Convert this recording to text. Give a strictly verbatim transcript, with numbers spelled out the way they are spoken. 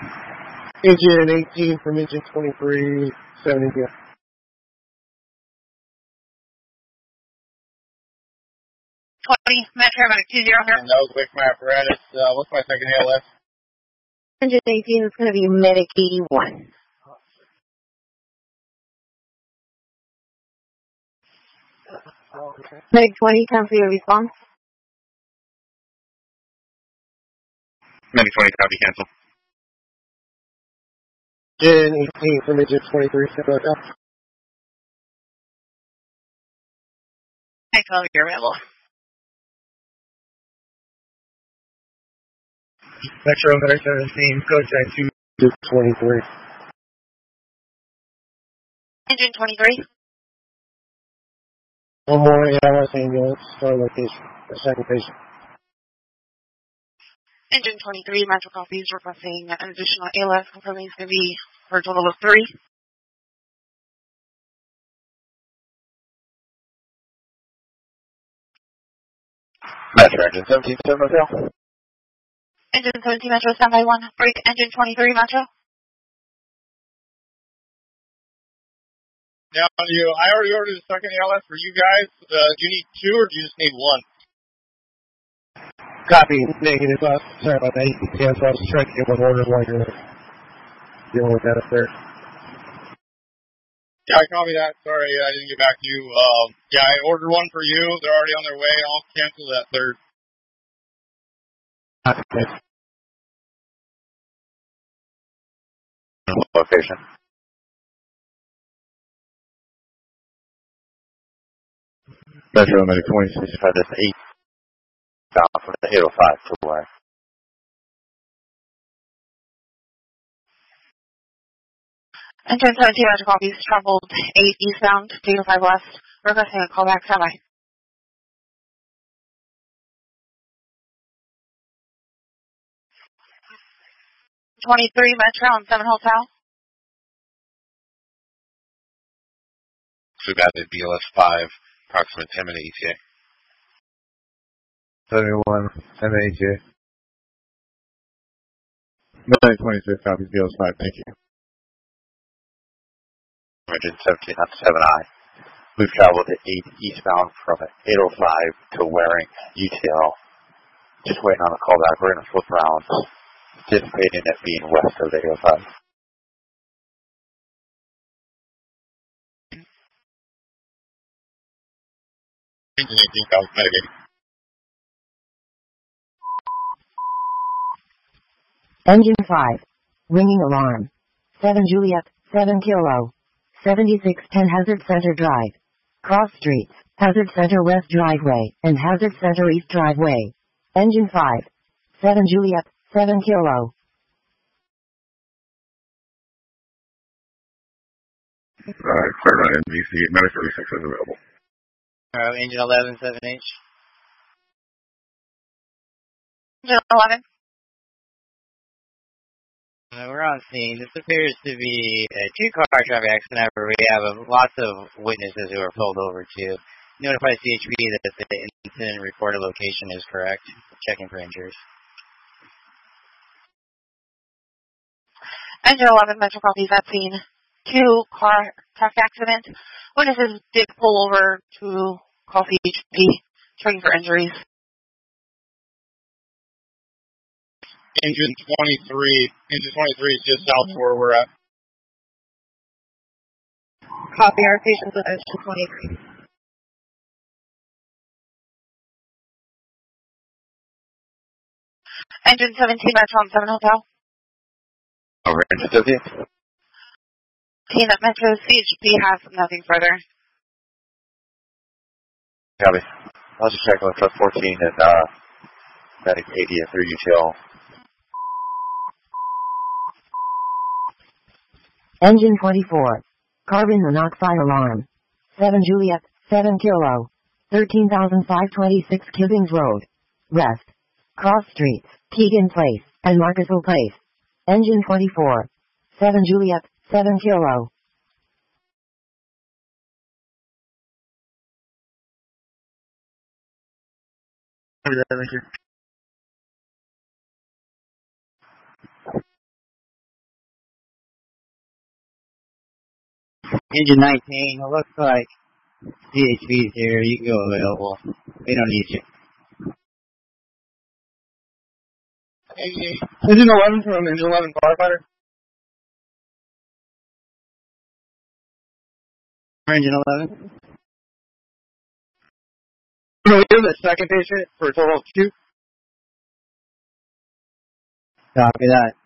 Engine eighteen from engine twenty-three, seventy. twenty, Metro, two zero here. And that was Wick, my apparatus. Uh, what's my second A L S? Engine eighteen is going to be Medic eighty-one. Okay. Medic twenty, time for your response. Medic twenty, copy, cancel. Engine eighteen from engine twenty-three, seventy. Echo, you're available. Metro, Medic seventeen, code tag two, twenty-three. Engine twenty-three. One more A L S ambulance, start location, the second patient. Engine twenty-three, Metro copies requesting an additional A L S, confirming it's going to be for a total of three. Metro, engine seventeen, seven hotel. Engine seventeen, Metro, standby one. Break, engine twenty-three, Metro. Now, you, I already ordered a second A L S for you guys. Uh, do you need two or do you just need one? Copy, negative. Uh, sorry about that. Yeah, so I was trying to get one order while you're dealing with that up there. Yeah, I copy that. Sorry, I didn't get back to you. Um, yeah, I ordered one for you. They're already on their way. I'll cancel that third. Okay. Location. Metro, Medic twenty, sixty-five, that's eight. Bound from the eight oh five to where? Engine seventeen, Metro copies traveled eight eastbound, eight oh five west, requesting a callback standby. twenty-three, Metro on seven Hotel. So we got the B L S five, approximate ten minute E T A. seventy-one, ten minute E T A. nine twenty-six copies, B L S five, thank you. Engine seventeen, not seven I. We've traveled at eight eastbound from eight oh five to Waring, U T L. Just waiting on a callback. We're going to flip around, anticipating it being west of the eight oh five. Engine eighteen, copies, Medic. Engine five. Ringing alarm. seven Juliet, seven Kilo. seventy-six ten Hazard Center Drive. Cross streets, Hazard Center West Driveway, and Hazard Center East Driveway. Engine five. seven Juliet, seven Kilo. Alright, clear on N B C, Medic thirty-six is available. Uh, engine eleven, seven H. Engine eleven. Uh, we're on scene. This appears to be a two-car traffic accident where we have uh, lots of witnesses who are pulled over to notify C H P that the incident reported location is correct. Checking for injuries. Engine eleven, Metro copies at scene. Two car traffic accident. Witnesses did pull over to call C H P, checking for injuries. Engine twenty-three. Engine twenty-three is just south of where we're at. Copy our patients with engine twenty-three. Engine seventeen, Metro on seven Hotel. Over, engine seventeen. Team at Metro, C H P has nothing further. Copy. I'll just check on truck fourteen and, uh, Medic eighty at three U T L. Engine twenty-four. Carbon monoxide alarm. seven Juliet, seven Kilo. thirteen thousand five hundred twenty-six Kibbings Road. West. Cross streets, Keegan Place, and Marcusville Place. Engine twenty-four. seven Juliet, seven Kilo. Thank you. Engine nineteen, it looks like C H V's here. You can go available. We don't need you. Engine eleven from Engine eleven firefighter. Engine eleven. So we have the second patient for a total of two. Copy that.